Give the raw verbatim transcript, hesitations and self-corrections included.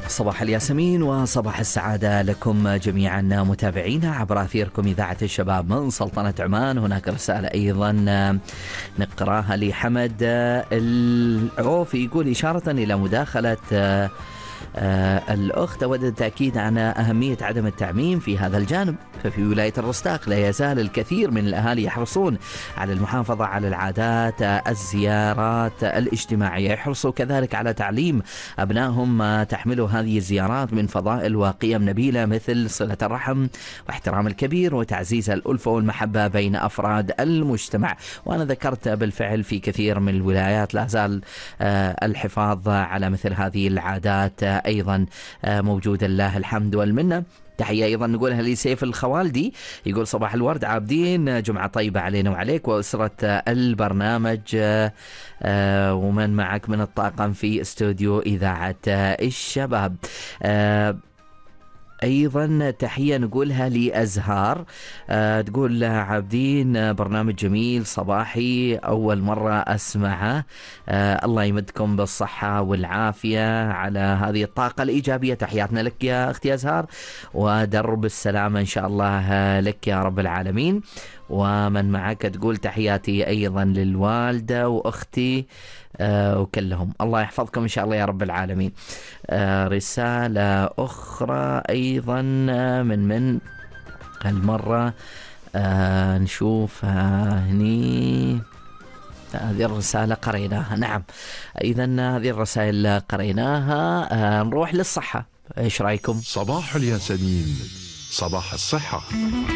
صباح الياسمين وصباح السعادة لكم جميعا متابعينا عبر أثيركم إذاعة الشباب من سلطنة عمان. هناك رسالة أيضا نقراها لحمد العوفي، يقول إشارة إلى مداخلة آه الأخت، أود التأكيد على أهمية عدم التعميم في هذا الجانب. ففي ولاية الرستاق لا يزال الكثير من الأهالي يحرصون على المحافظة على العادات الزيارات الاجتماعية، يحرصوا كذلك على تعليم أبنائهم ما تحمله هذه الزيارات من فضائل وقيم نبيلة مثل صلة الرحم واحترام الكبير وتعزيز الألفة والمحبة بين أفراد المجتمع. وأنا ذكرت بالفعل في كثير من الولايات لا زال آه الحفاظ على مثل هذه العادات أيضا موجودة، لله الحمد والمنة. تحية أيضا نقولها لسيف الخوالدي، يقول صباح الورد عابدين، جمعة طيبة علينا وعليك وأسرة البرنامج ومن معك من الطاقم في استوديو إذاعة الشباب. أيضا تحية نقولها لأزهار، أه تقول عابدين برنامج جميل صباحي أول مرة أسمعه، أه الله يمدكم بالصحة والعافية على هذه الطاقة الإيجابية. تحياتنا لك يا أختي أزهار ودرب السلامة إن شاء الله لك يا رب العالمين. ومن معك تقول تحياتي أيضا للوالدة وأختي آه وكلهم، الله يحفظكم إن شاء الله يا رب العالمين. آه رسالة أخرى أيضا من من هالمرة آه نشوف هني، هذه الرسالة قريناها. نعم إذا هذه الرسائل قريناها. آه نروح للصحة، إيش رأيكم؟ صباح الياسمين، صباح الصحة.